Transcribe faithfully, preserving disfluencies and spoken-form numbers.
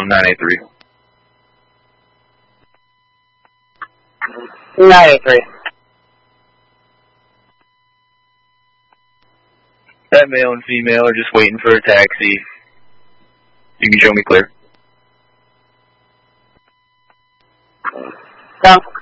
nine eight three. nine eight three. That male and female are just waiting for a taxi. You can show me clear. No.